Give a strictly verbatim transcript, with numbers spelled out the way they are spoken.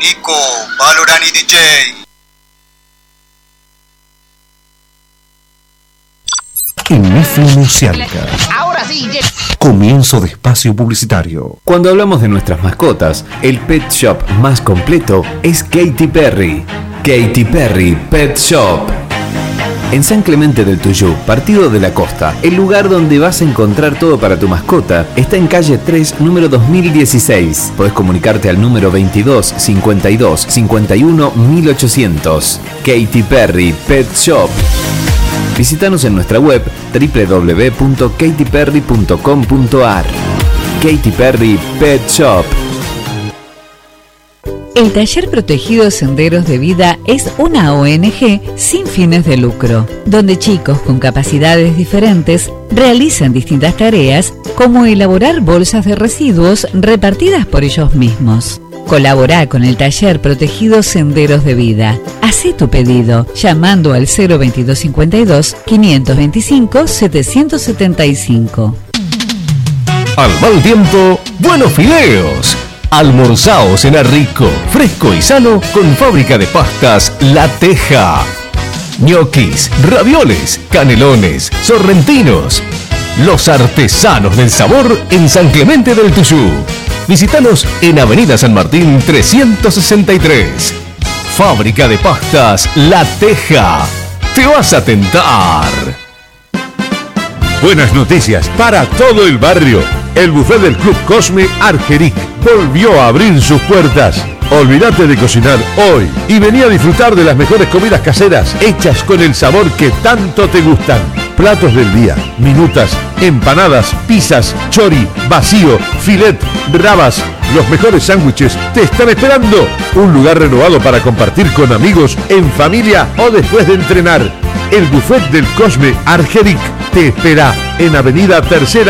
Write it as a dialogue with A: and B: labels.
A: Nico, Valorant y D J.
B: En F M Cianca.
C: Ahora sí.
B: Comienzo de espacio publicitario.
D: Cuando hablamos de nuestras mascotas, el pet shop más completo es Katy Perry. Katy Perry Pet Shop. En San Clemente del Tuyú, partido de la Costa, el lugar donde vas a encontrar todo para tu mascota está en calle tres, número dos mil dieciséis. Podés comunicarte al número veintidós, cincuenta y dos, cincuenta y uno, mil ochocientos. Katy Perry Pet Shop. Visítanos en nuestra web doble u doble u doble u punto katy perry punto com punto a r. Katy Perry Pet Shop.
E: El Taller Protegido Senderos de Vida es una O N G sin fines de lucro, donde chicos con capacidades diferentes realizan distintas tareas como elaborar bolsas de residuos repartidas por ellos mismos. Colabora con el Taller Protegido Senderos de Vida. Hacé tu pedido llamando al cero veintidós cincuenta y dos, quinientos veinticinco, setecientos setenta y cinco.
F: Al mal tiempo, buenos fideos. Almorzaos cenar rico, fresco y sano con fábrica de pastas La Teja. Ñoquis, ravioles, canelones, sorrentinos. Los artesanos del sabor en San Clemente del Tuyú. Visítanos en Avenida San Martín trescientos sesenta y tres. Fábrica de pastas La Teja. Te vas a tentar.
G: Buenas noticias para todo el barrio. El buffet del Club Cosme Argeric volvió a abrir sus puertas. Olvídate de cocinar hoy y vení a disfrutar de las mejores comidas caseras hechas con el sabor que tanto te gustan. Platos del día, minutas, empanadas, pizzas, chori, vacío, filet, rabas. Los mejores sándwiches te están esperando. Un lugar renovado para compartir con amigos, en familia o después de entrenar. El buffet del Cosme Argeric te espera en Avenida Tercera